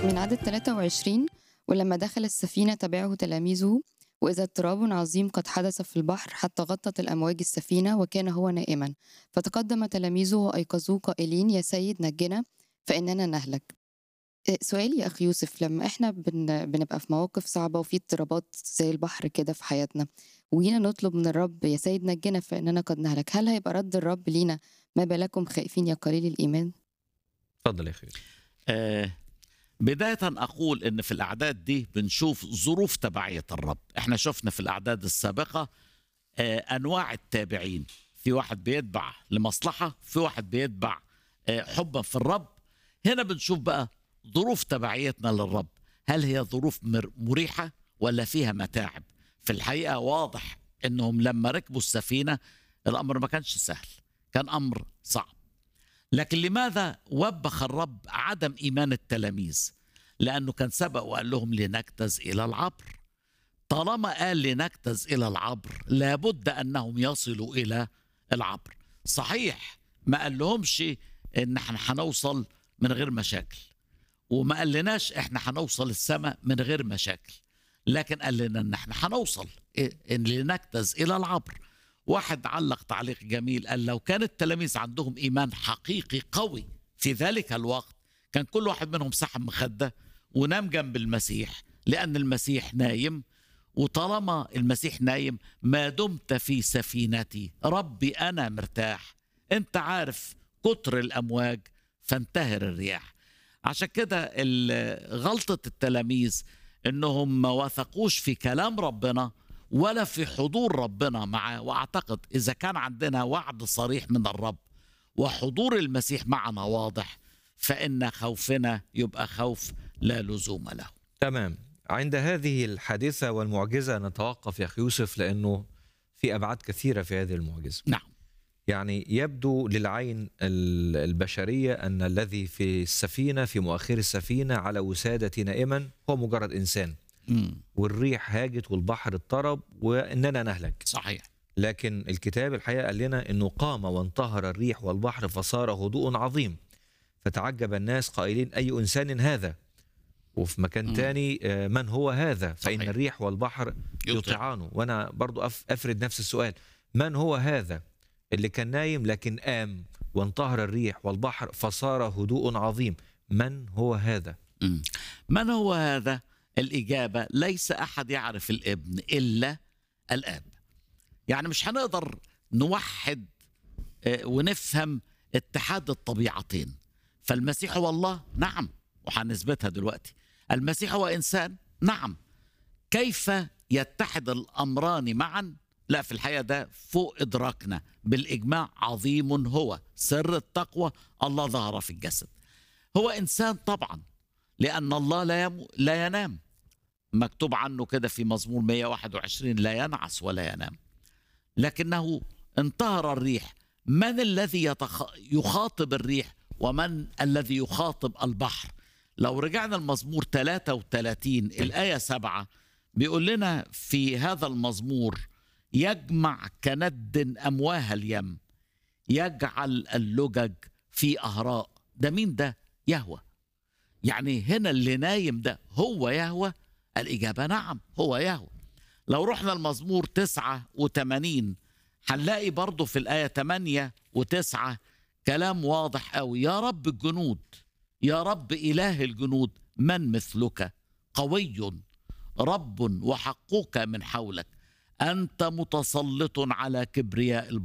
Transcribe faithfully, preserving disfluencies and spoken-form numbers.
من عدد ثلاثة وعشرين: ولما دخل السفينة تبعه تلاميذه، وإذا اضطراب عظيم قد حدث في البحر حتى غطت الأمواج السفينة، وكان هو نائما. فتقدم تلاميذه وأيقظوه قائلين: يا سيد نجنا فإننا نهلك. إيه، سؤالي يا أخي يوسف، لما إحنا بن... بنبقى في مواقف صعبة وفي اضطرابات زي البحر كده في حياتنا، وجينا نطلب من الرب: يا سيد نجنا فإننا قد نهلك، هل هيبقى رد الرب لينا: ما بالكم خائفين يا قليل الإيمان؟ اتفضل يا اخي. آه بداية أقول إن في الأعداد دي بنشوف ظروف تبعية الرب. إحنا شفنا في الأعداد السابقة آه أنواع التابعين، في واحد بيتبع لمصلحة، في واحد بيتبع آه حبا في الرب. هنا بنشوف بقى ظروف تبعيتنا للرب، هل هي ظروف مر- مريحة ولا فيها متاعب؟ في الحقيقة واضح إنهم لما ركبوا السفينة الأمر ما كانش سهل، كان أمر صعب. لكن لماذا وبخ الرب عدم إيمان التلاميذ؟ لأنه كان سبق وقال لهم لنجتز إلى العبر. طالما قال لنجتز إلى العبر لابد أنهم يصلوا إلى العبر. صحيح ما قال لهمش إن احنا هنوصل من غير مشاكل، وما قال لناش احنا هنوصل السماء من غير مشاكل، لكن قال لنا ان احنا هنوصل إن لنجتز إلى العبر. واحد علق تعليق جميل، قال لو كان التلاميذ عندهم إيمان حقيقي قوي في ذلك الوقت كان كل واحد منهم سحب مخدة ونام جنب المسيح، لأن المسيح نايم. وطالما المسيح نايم، ما دمت في سفينتي ربي أنا مرتاح. أنت عارف كتر الأمواج فانتهر الرياح. عشان كده ال- غلطة التلاميذ إنهم ما وثقوش في كلام ربنا ولا في حضور ربنا معاه. واعتقد اذا كان عندنا وعد صريح من الرب وحضور المسيح معنا واضح، فان خوفنا يبقى خوف لا لزوم له. تمام. عند هذه الحادثة والمعجزة نتوقف يا أخي يوسف، لأنه في أبعاد كثيرة في هذه المعجزة. نعم. يعني يبدو للعين ال- البشرية أن الذي في السفينة في مؤخر السفينة على وسادة نائما هو مجرد إنسان، مم. والريح هاجت والبحر اضطرب وإننا نهلك. صحيح. لكن الكتاب الحقيقة قال لنا أنه قام وانتهر الريح والبحر فصار هدوء عظيم، فتعجب الناس قائلين: أي إنسان هذا؟ وفي مكان مم. تاني: آه، من هو هذا؟ فإن صحيح. الريح والبحر يطيع. يطيعانه. وأنا برضو أف- أفرد نفس السؤال: من هو هذا اللي كان نايم لكن قام وانتهر الريح والبحر فصار هدوء عظيم؟ من هو هذا؟ مم. من هو هذا؟ الإجابة: ليس أحد يعرف الابن إلا الآب. يعني مش هنقدر نوحد آه، ونفهم اتحاد الطبيعتين. فالمسيح هو الله، نعم، وهنثبتها دلوقتي. المسيح هو إنسان، نعم. كيف يتحد الأمران معا؟ لا، في الحقيقة ده فوق إدراكنا بالإجماع. عظيم هو سر التقوى، الله ظهر في الجسد. هو إنسان طبعا، لأن الله لا, يم... لا ينام. مكتوب عنه كده في مزمور مئة وواحد وعشرين: لا ينعس ولا ينام. لكنه انتهر الريح. من الذي يتخ... يخاطب الريح ومن الذي يخاطب البحر؟ لو رجعنا المزمور ثلاثة وثلاثين الآية سبعة بيقول لنا في هذا المزمور: يجمع كند أمواه اليم، يجعل اللجج في أهراء. ده مين ده؟ يهوه. يعني هنا اللي نايم ده هو يهوه؟ الإجابة نعم، هو يهوه. لو رحنا المزمور تسعة وثمانين هنلاقي برضه في الآية ثمانية وتسعة كلام واضح أوي: يا رب الجنود، يا رب إله الجنود، من مثلك؟ قوي رب وحقك من حولك، أنت متسلط على كبرياء البحر.